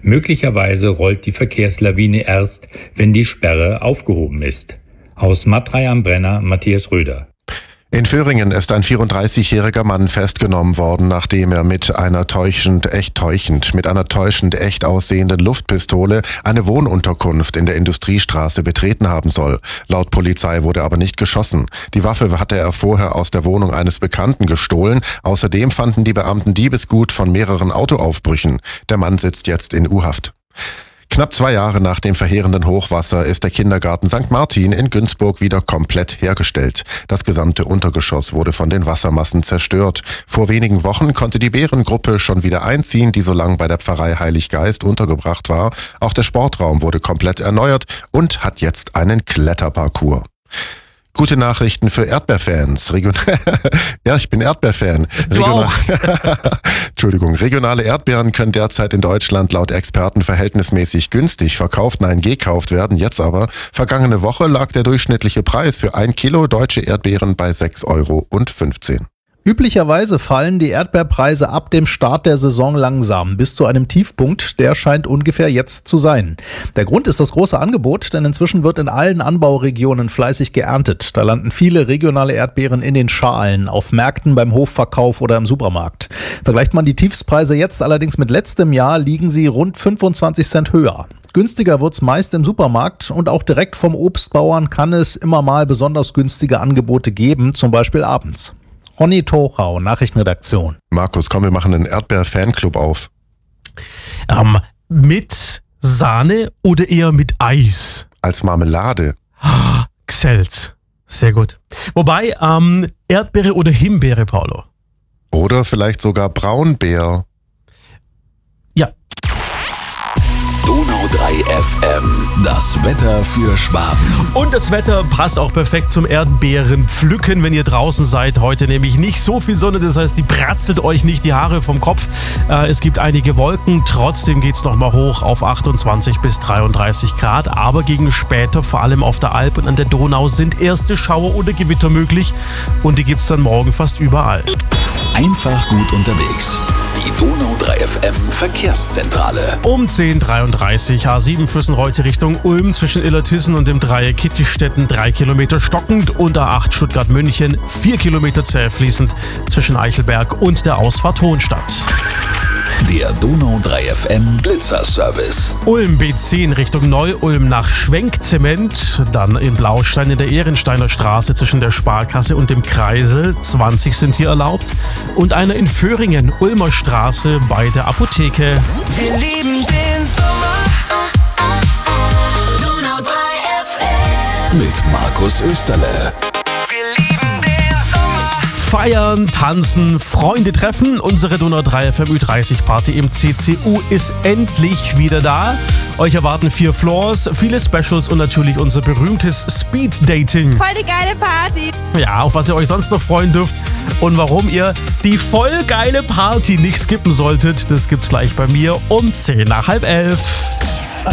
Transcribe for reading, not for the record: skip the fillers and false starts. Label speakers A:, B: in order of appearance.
A: Möglicherweise rollt die Verkehrslawine erst, wenn die Sperre aufgehoben ist. Aus Matrei am Brenner, Matthias Röder.
B: In Föhringen ist ein 34-jähriger Mann festgenommen worden, nachdem er mit einer täuschend echt aussehenden Luftpistole eine Wohnunterkunft in der Industriestraße betreten haben soll. Laut Polizei wurde aber nicht geschossen. Die Waffe hatte er vorher aus der Wohnung eines Bekannten gestohlen. Außerdem fanden die Beamten Diebesgut von mehreren Autoaufbrüchen. Der Mann sitzt jetzt in U-Haft. Knapp 2 Jahre nach dem verheerenden Hochwasser ist der Kindergarten St. Martin in Günzburg wieder komplett hergestellt. Das gesamte Untergeschoss wurde von den Wassermassen zerstört. Vor wenigen Wochen konnte die Bärengruppe schon wieder einziehen, die so lange bei der Pfarrei Heiliggeist untergebracht war. Auch der Sportraum wurde komplett erneuert und hat jetzt einen Kletterparcours. Gute Nachrichten für Erdbeerfans. Ja, ich bin Erdbeerfan. Regionale Erdbeeren können derzeit in Deutschland laut Experten verhältnismäßig günstig gekauft werden. Jetzt aber, vergangene Woche lag der durchschnittliche Preis für 1 Kilo deutsche Erdbeeren bei 6,15 Euro.
C: Üblicherweise fallen die Erdbeerpreise ab dem Start der Saison langsam bis zu einem Tiefpunkt, der scheint ungefähr jetzt zu sein. Der Grund ist das große Angebot, denn inzwischen wird in allen Anbauregionen fleißig geerntet. Da landen viele regionale Erdbeeren in den Schalen, auf Märkten, beim Hofverkauf oder im Supermarkt. Vergleicht man die Tiefspreise jetzt allerdings mit letztem Jahr, liegen sie rund 25 Cent höher. Günstiger wird's meist im Supermarkt und auch direkt vom Obstbauern kann es immer mal besonders günstige Angebote geben, zum Beispiel abends. Ronny Tochau, Nachrichtenredaktion.
B: Markus, komm, wir machen einen Erdbeer-Fanclub auf.
D: Mit Sahne oder eher mit Eis?
B: Als Marmelade.
D: Xels. Sehr gut. Wobei, Erdbeere oder Himbeere, Paolo?
B: Oder vielleicht sogar Braunbär.
D: Ja.
E: Donau 3 FM, das Wetter für Schwaben.
D: Und das Wetter passt auch perfekt zum Erdbeerenpflücken, wenn ihr draußen seid. Heute nämlich nicht so viel Sonne, das heißt, die bratzelt euch nicht die Haare vom Kopf. Es gibt einige Wolken, trotzdem geht es nochmal hoch auf 28 bis 33 Grad. Aber gegen später, vor allem auf der Alp und an der Donau, sind erste Schauer oder Gewitter möglich. Und die gibt es dann morgen fast überall.
E: Einfach gut unterwegs. Die Donau 3 FM Verkehrszentrale.
D: Um 10.33 A7 Füssenreute Richtung Ulm zwischen Illertissen und dem Dreieck Kittistetten 3 Kilometer stockend und A8 Stuttgart-München 4 Kilometer zäh fließend zwischen Eichelberg und der Ausfahrt Hohenstadt.
E: Der Donau 3 FM Blitzerservice.
D: Ulm B10 Richtung Neu-Ulm nach Schwenkzement, dann in Blaustein in der Ehrensteiner Straße zwischen der Sparkasse und dem Kreisel, 20 sind hier erlaubt. Und einer in Föhringen, Ulmer Straße bei der Apotheke.
F: Wir lieben den Sommer. Donau 3 FM.
E: Mit Markus Österle.
D: Feiern, tanzen, Freunde treffen. Unsere Donau 3 FM Ü30 Party im CCU ist endlich wieder da. Euch erwarten 4 Floors, viele Specials und natürlich unser berühmtes Speed Dating.
G: Voll die geile Party.
D: Ja, auf was ihr euch sonst noch freuen dürft und warum ihr die voll geile Party nicht skippen solltet, das gibt's gleich bei mir um 10 nach halb 11.